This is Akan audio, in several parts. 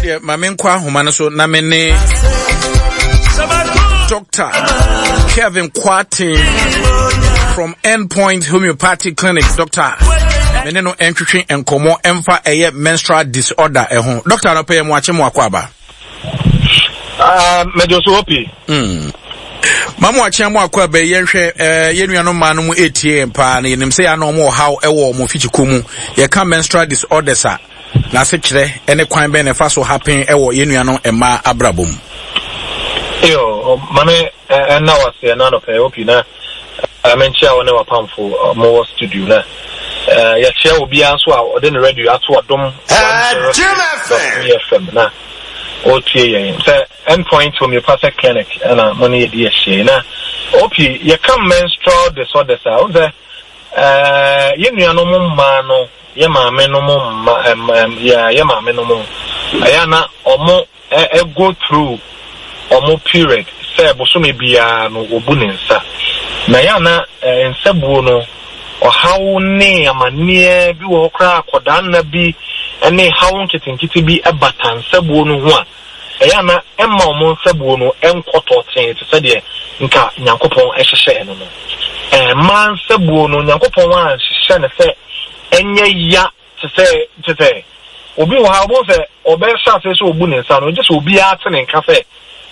Ye mamen kwa homa so na me ne Dr. Kevin Kwati from Endpoint Homeopathic Clinic. Doctor, me no entwetwe enkomo emfa eye menstrual disorder ehon. Doctor no pay mo ache mo akwaba. Mejo so opi. Mamu ache mo akwaba yenhwe yenuano ma no mu ATM pa na yenim se ya no mo how ewo mo fichikomu ye ka menstrual disorders a na se kire ene kwan be ne fa so happen ewo yenuano ema abrabom. Yo mame na wase na no pay opi na menchia wona wa pamfo mo studio na ya share obi anso a ode ne radio ato adom FM na otie yen say Endpoint Homeopathic Clinic na money dey share na opi ye come menstrual disorders a o ye nuano mo ma no ye maame no mo ye maame no mo aya na omo go through omo period say bosome bia no obu ne nsa na ya na nsabuo no ohaw ne amanie bi wo kra akoda na bi ene hawo nkitinkiti bi abata nsabuo no ho a ya na emma omo nsabuo no enkoto ten te se de nka nyankopon ehhehye eno no man nsabuo no nyankopon a hhehye ne se enye ya te se obi wo ha bo se obesha se so obu ne nsa no je so obi a te ne nka se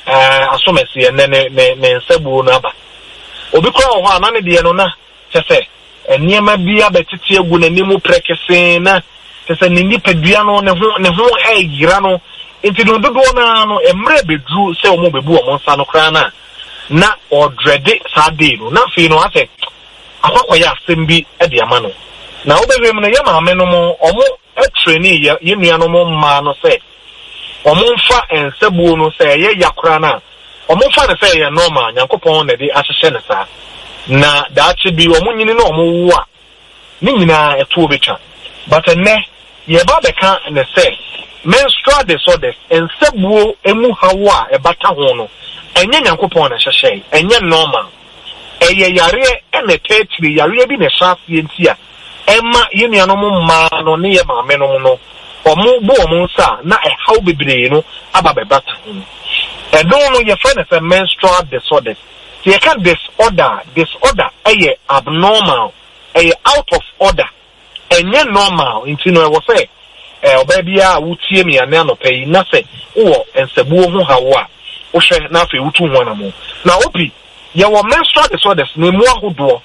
asomesi ne nsabuo no aba obi kra ho a na ne de no na te se enema bi abetete egu na nimu prekese na te se ne nipadua no ne ho agira no enti no dodo na no emre bedru se omo bebu omo nsa no kra na odrede sade no na fi no ase akwakoya asembi e de ama no na obewem no ye maame no mo omo trainee ye nua no mo ma no se omo mfa ensabuo no se ye yakra na omo mfa ne se ye normal nyankopon na de ahehye ne sa na daache bi omo nyini na omo wo a ni nyina eto obetwa but ne ye ba beka ne se menstrual disorders ensabuo emu hawa e bata ho no enye nyankopon na hyehye enye normal eye yare ene tetri yare bi ne shafi enti a emma ye nua no mo ma no ne ye maame no no omo bo omo nsa na e haw bebre no aba be bata ho edon no ye fa ne se menstrual disorders ye can disorder eye abnormal eye out of order enye normal enti no e wo say obabia wutie mi ane anopai na se wo ensabuo ho hawo a wo hwe na afi wutu ho anamo na obi ye wo menstrual disorders na mu ahodo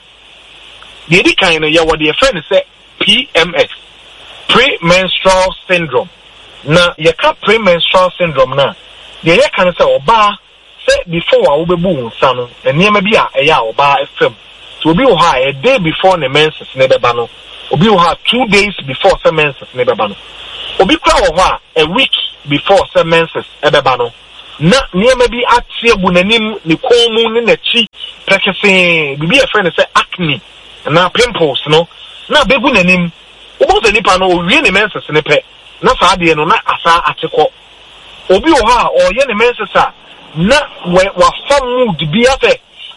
ye di kan no ye wo de friend say PMS premenstrual syndrome na ye ka premenstrual syndrome na ye kan say oba say before a wo bebu nsa no enema bi a eya oba efem so obi wo ha a day before the menses ne beba no obi wo ha 2 days before the menses ne beba no obi kwa wo ha a week before the menses e beba no na niema bi atie bu nanim ne komu ne nachi prekese bibi e friend say acne na pimples no na bebu nanim obo ze nipa no owie ne menses ne pe na fa ade no na asa atekọ obi wo ha o ye ne menses a na wa fa mood bi afa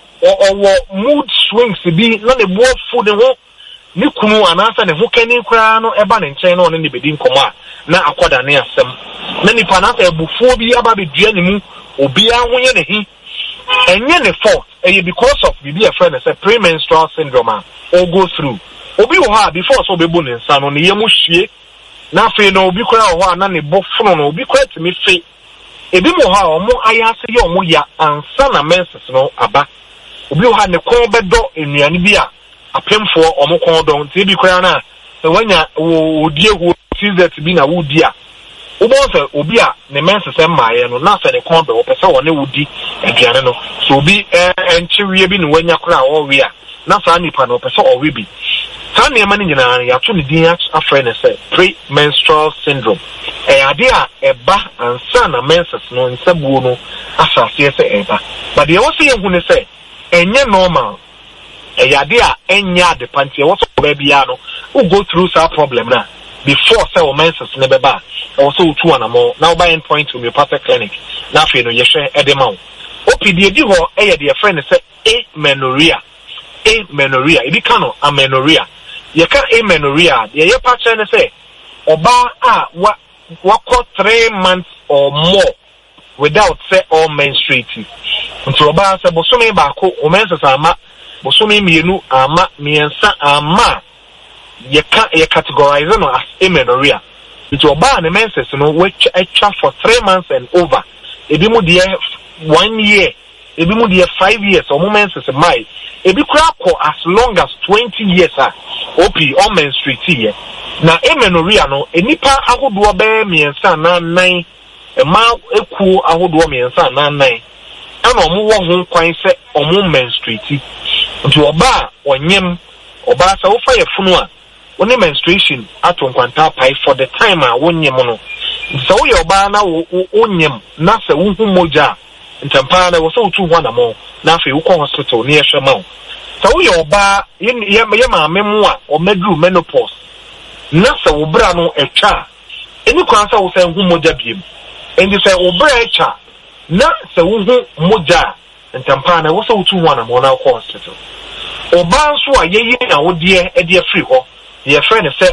o mood swings bi na ne bo fu de ho ni kunu anasa ne ho kani kra no eba ne nchen no ne bedi nkomo a na akoda ne asem na nipa na fa ebufuo bi aba be dua ne mu obi ahonye ne hi enye ne fault because of bibi a friend say premenstrual syndrome or go through obi wo ha before so be bu ne nsa no ne yemu hwie na fe no obi kra wo ha na ne bo funu no obi kra timi fe ebi mo ha omo ayase ye omo ya ansa na menses no aba obi wo ha ne kon bedo enuane bi a apemfo omo kon do nti bi kra na se wanya odie hu tizet bi na wudi a wo bo se obi a ne menses emaaye no na se ne kon be wo pese wo ne wudi aduane no so obi enchiwie bi ne wanya kra wo we a na sa nipa no pese o we bi sa ne ma ne nyina ya to ne din afre ne se premenstrual syndrome ade a eba ansa na menses no nsabuo no asase se eba but ye wo se yehu ne se enye normal ade a enya de pantie wo so ba bia no wo go through that problem na before say o menses ne beba wo so utu anamo na wo buy Endpoint Homeopathic Clinic na afi no ye hwe edema wo opd di ho eye de friend say amenorrhea ebi kano amenorrhea ye ka amenorrhea ye pa che ne say oba a wa work 3 months or more without say all menstruating. Until Oba say bosome baako o menses ama bosome mienu ama miensa ama ye categorize no as amenorrhea. Until Oba ne menses no which extra for 3 months and over. Ebi mu de 1 year, ebi mu de 5 years or menses mai. Ebi kura ko as long as 20 years OP all menstruating. Na amenorrhea no enipa ahodo be miensa na nan ma eku ahodo miensa na nan ana omo wo ho kwan se omo menstruate nti oba onyem oba sa wo fa yefunu a woni menstruation atonkwanta pai for the time a wonyem no nti wo ye oba na wonyem na se wo hu moja ntampa na wo so tu ho na mo na afi wo ko hospital ne yehwe ma wo sa wo ye oba ye ma memu a o medru menopause na se wo bra no etwa eni kwan sa wo se hu moja biem endi se wo bra etwa na se wo hu moja ntampa na wo so tu ho na mo na ko hospital oba nso a ye na wo de free ho ye friend say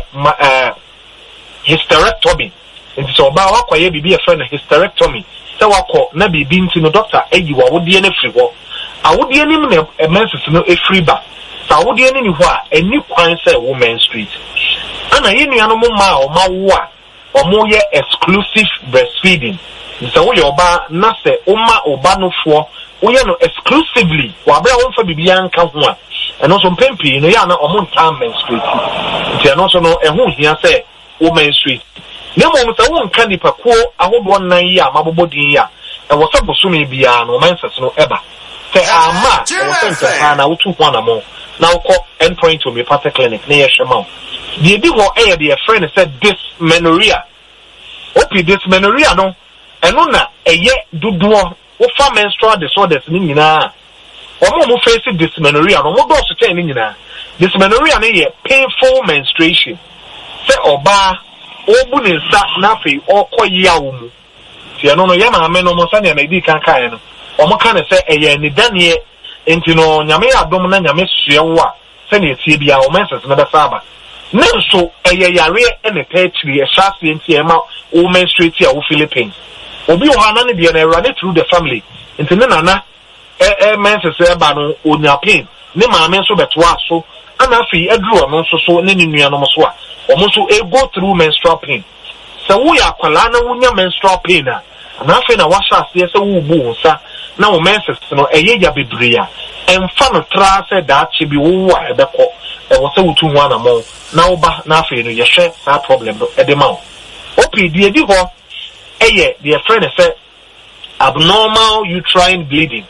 hysterectomy nti so oba wakwaye bibi ye friend hysterectomy se wakọ na bibi nti no doctor eyi wo de na free ho awode ni na menses no e free ba sa awode ni ho a eni kwan say wo menstruate ana ye nuano mo ma o ma wo a omo ye exclusive breastfeeding so wo ye oba na se o ma oba no fo wo ye no exclusively wa bra wo fa bibi anka ho a eno so mpempi no ya na omo ntam menstruate nti eno so no ehu hia say wo menstruate ne mo msa wo nka nipa ko ahodo nan yi a mabobodin ya e wo so bosome bia no menses no eba te ama wo sente na wo tu ho na mo na wo ko endpoint homeopathy clinic na ye hwema the bi ho e the friend said dysmenorrhea opi dysmenorrhea no eno na eye duduo wo fa menstrual disorders ni nyina omo mo face dysmenorrhea no mo do so ten ni nyina dysmenorrhea na ye painful menstruation se oba obu ne nsa na fe okoyia wo mu ti eno no ye ma me no mo sa ne na di kan kan no omo kan se eye ni danie enti no nyame adom na nyame sue wo a se ne tie bia o menses na be saba nenso eye yare ene petri e shase enti e ma o menstruate a wo Philippines obi o hana ne de na run through the family enti ne nana menses e ba no onya pain ne maame nso beto aso ana afi aduru no nso so ne nuanom so a omo so e go through menstrual pain so wo ya kwala na wonya menstrual pain a na afi na washa ase se wo bu nsa na wo menses no eye ya bebria emfa no tra se da che bi wo a ebekọ e wo se wutu ho na mo na wo ba na afi no ye hwe sa problem no e de ma opd edi ho eye the friend say abnormal uterine bleeding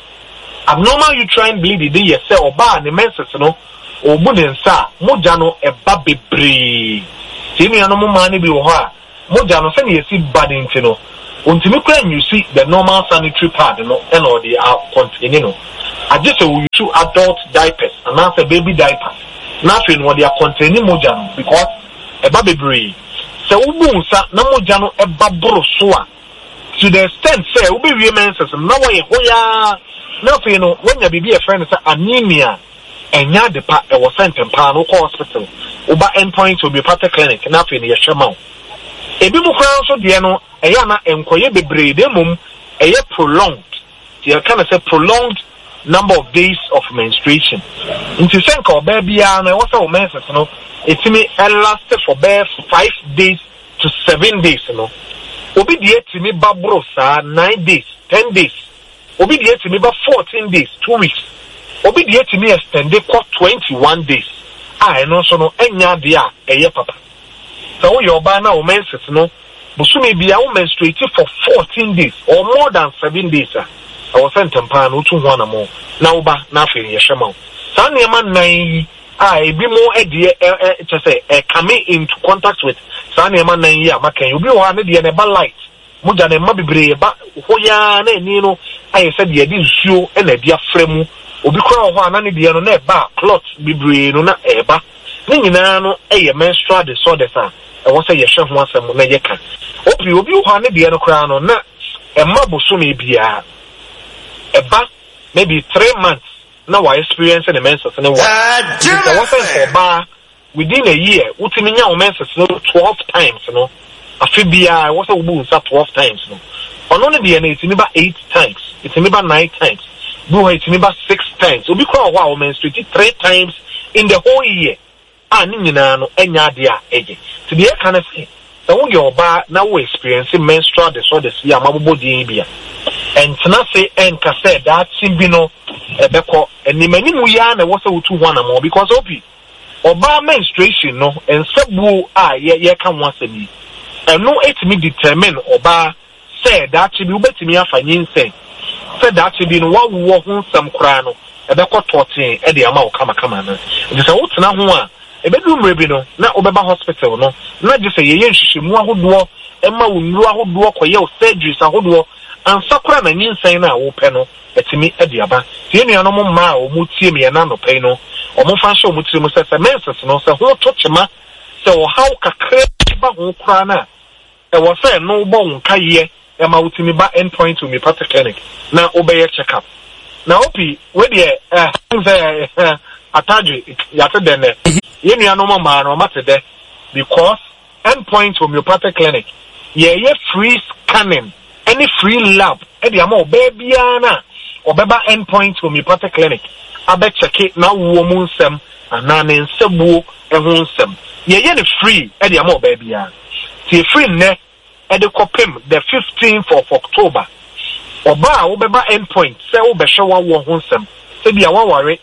dey say oba ne menses no obu ne nsa moja no eba bebre ti mi anu mo ma ne bi wo ha moja no se ne yesi badinti no ontimi kwa you see the normal sanitary pad no and all the contain no I just say we use adult diapers and now say baby diapers nothing what they are containing moja no because eba bebre se ubu nsa na moja no eba boro so a to the extent say ubi we menses na wo ye hoya nothing no when you be a friend say anemia enya de pa e wo sent pa no ko hospital uba endpoint homeopathic clinic na fe ne ye hwema ebi mu kwan so de no eya na enkoye bebre de mum eye prolonged you can say prolonged number of days of menstruation into senka oba bia na wo say o menses no etimi last for 5 days to 7 days no obi de etimi babro sa 9 days 10 days obi de etimi ba 14 days 2 weeks obi de etimi extend ko 21 days eno so no enya de a eye papa so wo yoba na o menses no busumi bia wo menstruate for 14 days or more than 7 days I was sent tempa no tu ho na mo na wo ba na afi ye hwema sa ne ma nan yi ebi mo to say coming into contact with sa ne ma nan yi amakan obi ho na de ne ba light mo ja ne ma bebre ba hoya na ani no aye se de di nsuo na de afremu obi kora ho na ne de no na ba clot bebre no na eba ne nyina no eye menstrual disorders a was say ye hwe ho asem na ye ka obi ho na de no kora no na emma bosome bia eba maybe 3 months now I experience the menses and what within a year utimi nya menses no 12 times no Afibia was a wound 12 times. No, on only the it's about 8 times, it's about 9 times, do it's about 6 times. So, because wow, menstruated 3 times in the whole year. No, Enyadia, Ege. To the kind of say, so when you're bad now, we're experiencing menstrual disorders, yeah, Mabudi Ibia. And Tanase and Cassette, that Simbino, Ebeko, and the many Muyana was a 2-1 more because Oba menstruation, no, and Sabu, ye can once a me. And no, it me determine Oba said that she be better me after say. Said that she be in one walk some crano, Ebeko 14, Eddie Amau Kama. It's a what's now. A bedroom rebino, not Obeba Hospital, no, not just a yen shimua who do, Emma will do walk or yell surgeries a whole and Sakura and yin saying now, Peno, at me Ediaba, Tieni Anomo Ma or Mutimi and Nano Peno, or Mofansho Mutimus as a menses, no, so who touch ma, so how Kakra who crana. There was a no bone Kaye, Emma Utimiba endpoint to me Pata Clinic. Now obey a checkup. Now, Opie, where the Ataji, Yatadene. Yeni anoma man or matter there because endpoint homeopathic clinic. Yeah, free scanning, any free lab, any amo baby ana or beba endpoint homeopathic clinic. I bet check it now woman sem and nan in sebu and won sem. Yeah, free, any amo baby ana. See free ne at the copim the 15th of October. Or ba beba endpoint, say obeshawa won sem. Say be a worry.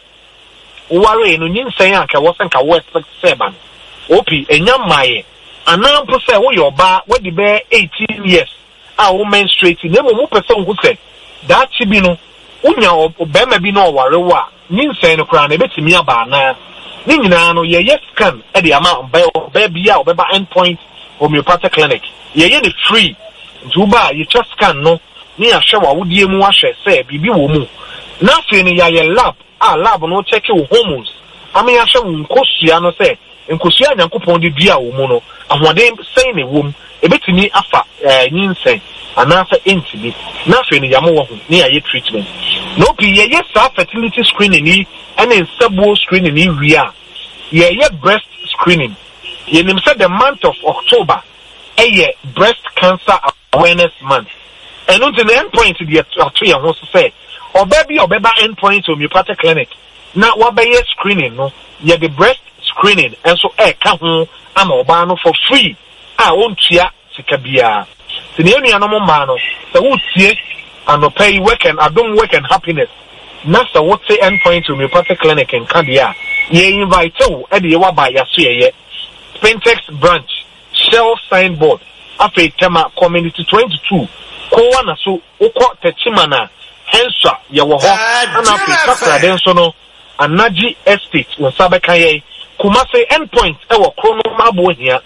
Worry no nyin say anka wasn't ka west seven. Opi enya maye. Anam po say wo your ba we di be 18 years. A wo menstruating. Na mo person who say that chibi no unya obema bi no worry wa. Nyin say no kra na betimi aba na. Ni nyina no ye scan e de ama ba bia obeba endpoint homeopathic clinic. Ye ni free. Juba ye just scan no. Ni ahwe wa wo die mu ahwe say bibi wo mu. Na fe ni ya ye lab. Lab no check your hormones. I mean, I shall Nkosia no say, Nkosia Yankupon di Dia Umuno, and one day saying a womb, a bit to me after Ninsay, and after intimate, nothing in Yamo near your treatment. No, yes, fertility screening, and in sub-wall screening in Ria. Yeah, breast screening. You said the month of October, a year breast cancer awareness month. And on the endpoint to the tree, I want to say, or baby or beba endpoint to homeopathic clinic. Now what by your screening, no? Yeah, the breast screening, and so come home, I'm obano for free. I won't cheer Sikabia. The only animal man, the wood see and pay work and I don't work and happiness. Nasa what say endpoint to homeopathic clinic in Kandia. Ye invite you, Eddie Waba Yasuye, Pentex branch, Shell signboard, Afe Tema Community 22, Kowana so Oko Techimana. Hensa yawo ho ana Afrika den so no Anaji estate won sabekaye Kumase endpoint e wo krono mabo hia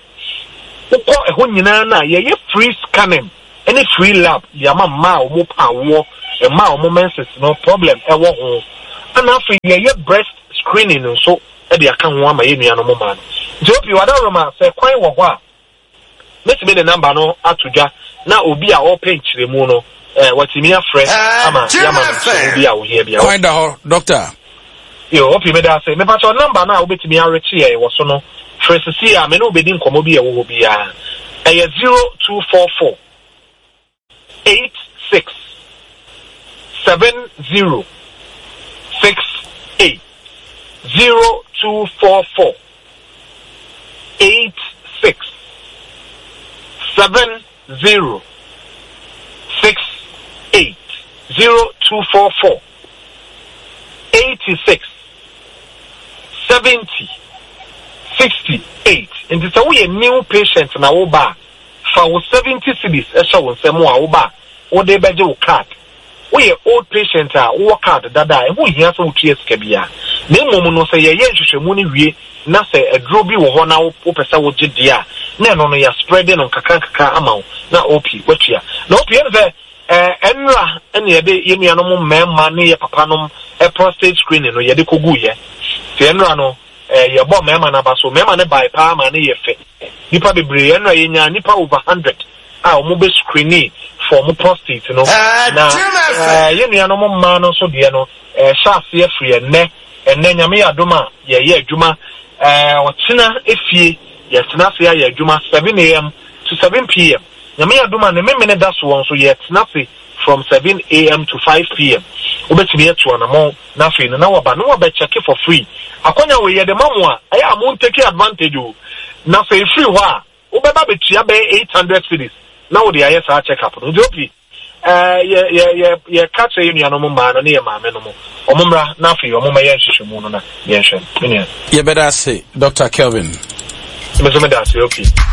ukọ ehọ nyina na ye free scanning any free lab ya ma o mo pa wo e ma o mo menses no problem e wo ho ana afi ye breast screening so e de aka ho ama ye nua no mo ma no jobi wadaroma se kwan wo ho a meti me the number no atudwa na obi a o penchire mu no what's me a friend? Ama Yaman be out here. Find out, doctor. You hope you made us say, but your number now be to me a rich here was so no. Tracy, I may not be in Comobia will be a 0244 86 70 68 0244 86 70 68 0244 86 70 68. And it's a new patient na oba for 70 cities esho nsemo a oba o de beje o card. We old patient a wo card dada e ho hia so tue sika bia. Na emom no say ye hwehwemu ni wie na say adro bi wo ho na wo pesa wo gide a na no no ya spreading on kaka ama na opi watua. Na opi en say enra ene ye de yenu no mmemma ne ye papa no prostate screening no ye de kogu ye. Ti enra no ye bo mmemma na baso mmemma ne bai pa ma ne ye fe. Nipa bebre enra ye nya nipa over 100 a omo be screening for mo prostate no. Na yenu no mma no so de no shaft ye free enne nyame adoma ye adwuma otina efie ye tina se ye adwuma 7 am to 7 p.m. Nyame aduma ne memene da so won so yet nafi from 7 a.m. to 5 p.m. Ubetimi etu anamo nafi na waba no waba check for free. Akonya we ye de mamu a aya amun take advantage o. Na fe free ho a ubeba betua be 800 cedis. Na wo de aye sa check up no. Obi ye catch you no ma no ne ye ma me no mo. Omumra nafi omuma ye nhwehwemu no na ye hwe. Ye better say Dr. Kelvin. Mesome da say okay.